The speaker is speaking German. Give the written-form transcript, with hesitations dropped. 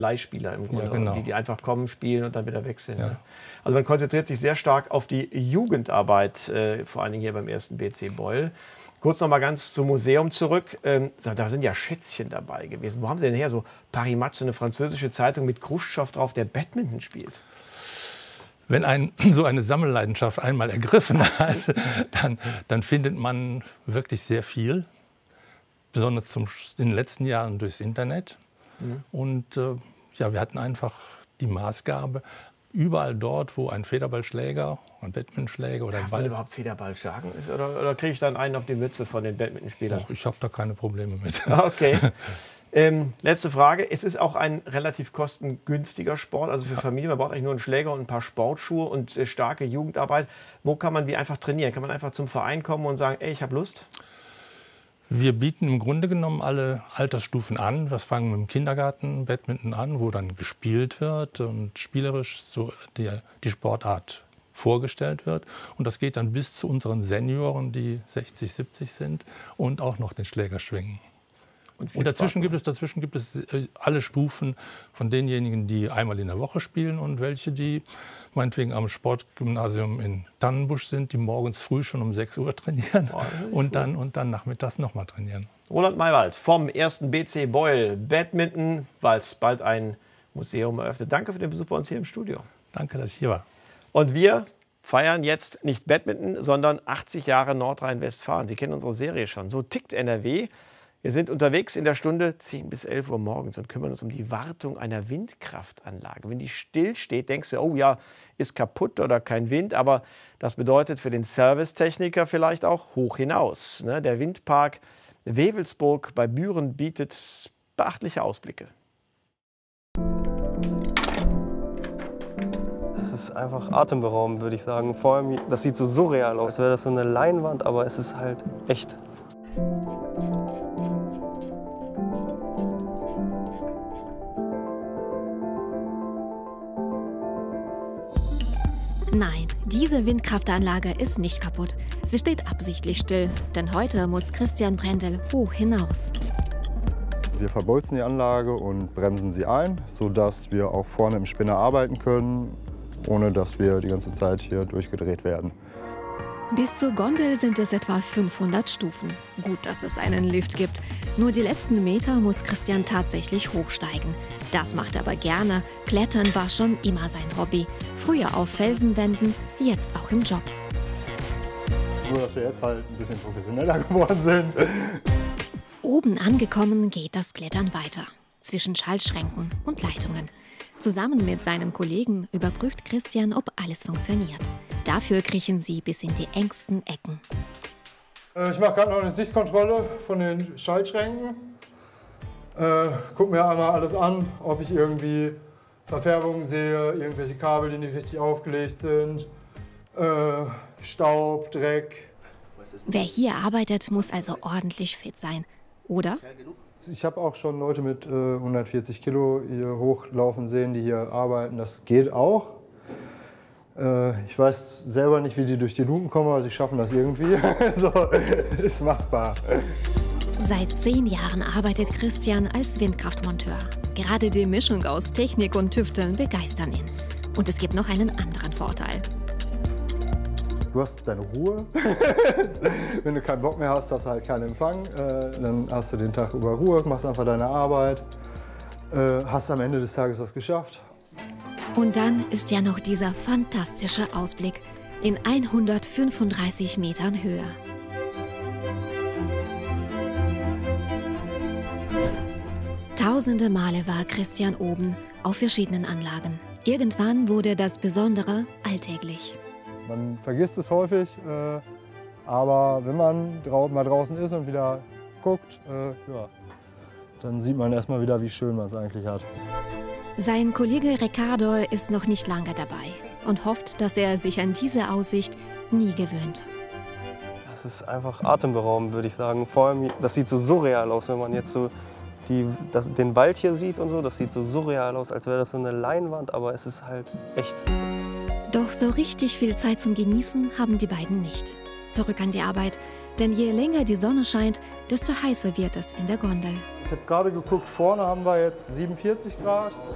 Leihspieler im Grunde, Ja, genau. die einfach kommen, spielen und dann wieder weg sind. Ja. Ne? Also man konzentriert sich sehr stark auf die Jugendarbeit, vor allen Dingen hier beim 1. BC Beuel. Kurz noch mal ganz zum Museum zurück. Da sind ja Schätzchen dabei gewesen. Wo haben Sie denn her? So Paris Match, so eine französische Zeitung mit Khrushchev drauf, der Badminton spielt. Wenn so eine Sammelleidenschaft einmal ergriffen hat, dann findet man wirklich sehr viel. Besonders in den letzten Jahren durchs Internet. Und ja, wir hatten einfach die Maßgabe, überall dort, wo ein Federballschläger, ein Badmintonschläger oder ein Darf man überhaupt Federball schlagen? Oder kriege ich dann einen auf die Mütze von den Badmintonspielern? Ich habe da keine Probleme mit. Okay. Letzte Frage. Es ist auch ein relativ kostengünstiger Sport, also für Familien. Man braucht eigentlich nur einen Schläger und ein paar Sportschuhe und starke Jugendarbeit. Wo kann man wie einfach trainieren? Kann man einfach zum Verein kommen und sagen, ey, ich habe Lust? Wir bieten im Grunde genommen alle Altersstufen an. Das fangen mit dem Kindergarten Badminton an, wo dann gespielt wird und spielerisch so die Sportart vorgestellt wird. Und das geht dann bis zu unseren Senioren, die 60, 70 sind und auch noch den Schläger schwingen. Und dazwischen gibt es alle Stufen von denjenigen, die einmal in der Woche spielen und welche, die meinetwegen am Sportgymnasium in Tannenbusch sind, die morgens früh schon um 6 Uhr trainieren und dann nachmittags nochmal trainieren. Roland Maywald vom 1. BC Beuel Badminton, weil es bald ein Museum eröffnet. Danke für den Besuch bei uns hier im Studio. Danke, dass ich hier war. Und wir feiern jetzt nicht Badminton, sondern 80 Jahre Nordrhein-Westfalen. Sie kennen unsere Serie schon. So tickt NRW. Wir sind unterwegs in der Stunde 10 bis 11 Uhr morgens und kümmern uns um die Wartung einer Windkraftanlage. Wenn die still steht, denkst du, oh ja, ist kaputt oder kein Wind. Aber das bedeutet für den Servicetechniker vielleicht auch hoch hinaus. Der Windpark Wewelsburg bei Büren bietet beachtliche Ausblicke. Es ist einfach atemberaubend, würde ich sagen. Vor allem, das sieht so surreal aus, als wäre das so eine Leinwand, aber es ist halt echt. Nein, diese Windkraftanlage ist nicht kaputt. Sie steht absichtlich still, denn heute muss Christian Brendel hoch hinaus. Wir verbolzen die Anlage und bremsen sie ein, sodass wir auch vorne im Spinner arbeiten können, ohne dass wir die ganze Zeit hier durchgedreht werden. Bis zur Gondel sind es etwa 500 Stufen. Gut, dass es einen Lift gibt. Nur die letzten Meter muss Christian tatsächlich hochsteigen. Das macht er aber gerne. Klettern war schon immer sein Hobby. Früher auf Felsenwänden, jetzt auch im Job. Nur, dass wir jetzt halt ein bisschen professioneller geworden sind. Oben angekommen geht das Klettern weiter. Zwischen Schaltschränken und Leitungen. Zusammen mit seinen Kollegen überprüft Christian, ob alles funktioniert. Dafür kriechen sie bis in die engsten Ecken. Ich mache gerade noch eine Sichtkontrolle von den Schaltschränken. Guck mir einmal alles an, ob ich irgendwie Verfärbungen sehe, irgendwelche Kabel, die nicht richtig aufgelegt sind, Staub, Dreck. Wer hier arbeitet, muss also ordentlich fit sein, oder? Ich habe auch schon Leute mit 140 Kilo hier hochlaufen sehen, die hier arbeiten. Das geht auch. Ich weiß selber nicht, wie die durch die Luken kommen, aber sie schaffen das irgendwie. So, ist machbar. Seit 10 Jahren arbeitet Christian als Windkraftmonteur. Gerade die Mischung aus Technik und Tüfteln begeistern ihn. Und es gibt noch einen anderen Vorteil. Du hast deine Ruhe. Wenn du keinen Bock mehr hast, hast du halt keinen Empfang. Dann hast du den Tag über Ruhe, machst einfach deine Arbeit, hast am Ende des Tages was geschafft. Und dann ist ja noch dieser fantastische Ausblick in 135 Metern Höhe. Tausende Male war Christian oben auf verschiedenen Anlagen. Irgendwann wurde das Besondere alltäglich. Man vergisst es häufig, aber wenn man mal draußen ist und wieder guckt, ja, dann sieht man erstmal wieder, wie schön man es eigentlich hat. Sein Kollege Ricardo ist noch nicht lange dabei und hofft, dass er sich an diese Aussicht nie gewöhnt. Das ist einfach atemberaubend, würde ich sagen. Vor allem, das sieht so surreal aus, wenn man jetzt so den Wald hier sieht und so. Das sieht so surreal aus, als wäre das so eine Leinwand, aber es ist halt echt. Doch so richtig viel Zeit zum Genießen haben die beiden nicht. Zurück an die Arbeit, denn je länger die Sonne scheint, desto heißer wird es in der Gondel. Ich habe gerade geguckt, vorne haben wir jetzt 47 Grad.